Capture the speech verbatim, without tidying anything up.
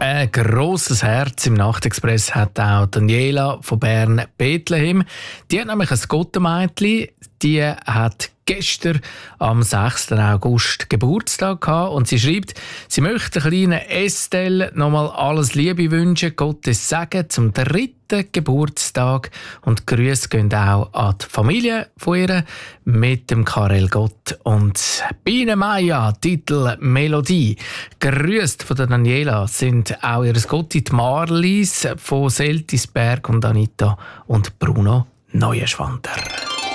Ein grosses Herz im Nachtexpress hat auch Daniela von Bern-Bethlehem. Die hat nämlich ein Gottenmädchen. Die hat gestern am sechsten August Geburtstag gehabt und sie schreibt, sie möchte der kleinen Estelle nochmal alles Liebe wünschen, Gottes Segen zum dritten Geburtstag, und Grüße gehen auch an die Familie von ihr mit dem Karel Gott und Biene Maya, Titel Melodie. Grüßt von der Daniela sind auch ihres Gotti, die Marlies von Seltisberg und Anita und Bruno Neuenschwander.